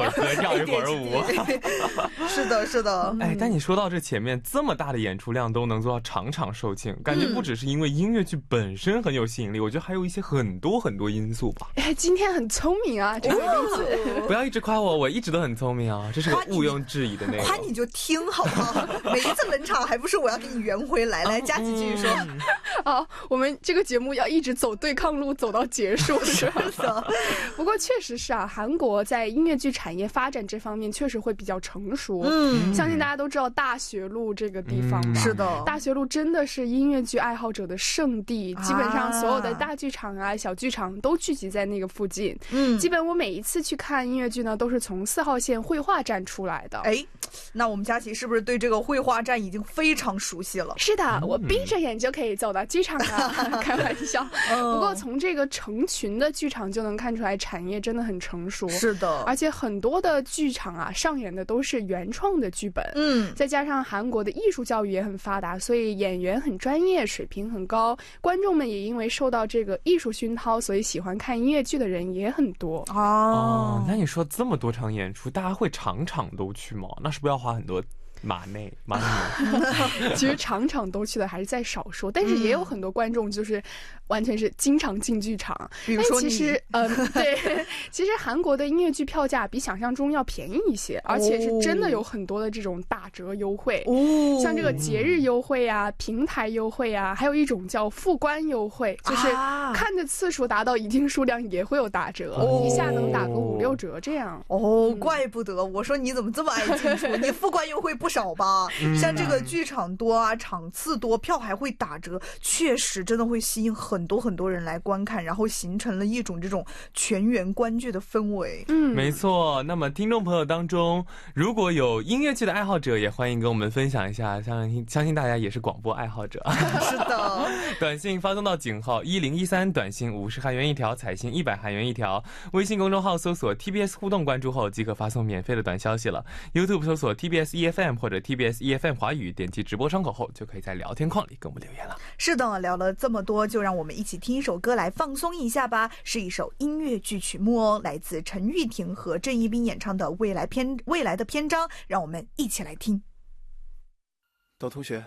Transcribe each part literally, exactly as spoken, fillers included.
会儿歌，跳一会儿舞。 是的，是的。 哎，但你说到这前面这么大的演出量都能做到场场售罄，感觉不只是因为音乐剧本身很有吸引力，我觉得还有一些很多很多因素吧。 哎，今天很聪明啊，这位例子。 不要一直夸我，我一直都很聪明啊，这是个毋庸置疑的内容。 夸你就听好不好？每一次冷场还不是我要给你圆回来。来，佳琪继续说。 啊，我们这个节目要一直走对抗路，走到结束是的。不过确实是啊，韩国在音乐剧产业发展这方面确实会比较成熟。嗯，相信大家都知道大学路这个地方吧？ 嗯、是的， 大学路真的是音乐剧爱好者的圣地，基本上所有的大剧场啊、小剧场都聚集在那个附近。嗯，基本我每一次去看音乐剧呢，都是从四号线绘画站出来的。 哎，那我们佳琪是不是对这个绘画站已经非常熟悉了？ 是的，我闭着眼就可以走到剧场的，开玩笑。不过从这个成群的剧场就能看出来，产业真的很成熟。 是的， 而且很多的剧场啊，上演的都是原创的剧本。嗯，再加上韩国的艺术教育也很发达，所以演员很专业，水平很高。观众们也因为受到这个艺术熏陶，所以喜欢看音乐剧的人也很多。 哦，哦那你说这么多场演出，大家会场场都去吗？那是不是要花很多马内马内其实场场都去的还是在少数，但是也有很多观众就是完全是经常进剧场。 比如说你， 其实嗯、呃，对，其实韩国的音乐剧票价比想象中要便宜一些，而且是真的有很多的这种打折优惠，哦、像这个节日优惠啊、平台优惠啊，还有一种叫副观优惠，就是看的次数达到一定数量也会有打折，哦、一下能打个五六折这样。 哦，嗯、怪不得我说你怎么这么爱进出，你副观优惠不少吧？嗯、像这个剧场多啊，场次多，票还会打折，确实真的会吸引很多很多人来观看，然后形成了一种这种全员观剧的氛围。 嗯，没错。那么听众朋友当中，如果有音乐剧的爱好者，也欢迎跟我们分享一下，相信相信大家也是广播爱好者。 是的， 短信发送到井号一零一三，短信五十韩元一条，彩信一百韩元一条。微信公众号搜索 T B S 互动，关注后即可发送免费的短消息了。YouTube 搜索 T B S E F M 或者 T B S E F M 华语，点击直播窗口后就可以在聊天框里跟我们留言了。 是的，聊了这么多，就让我们一起听一首歌来放松一下吧。是一首音乐剧曲目哦，来自陈玉婷和郑一彬演唱的《未来篇未来的篇章》，让我们一起来听。 岛同学，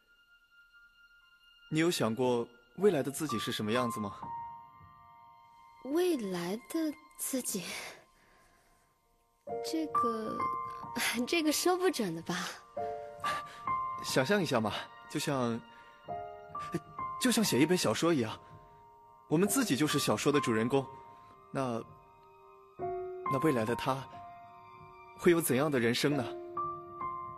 你有想过未来的自己是什么样子吗？ 未来的自己，这个这个说不准的吧。 想象一下嘛，就像就像写一本小说一样，我们自己就是小说的主人公。那那未来的他会有怎样的人生呢？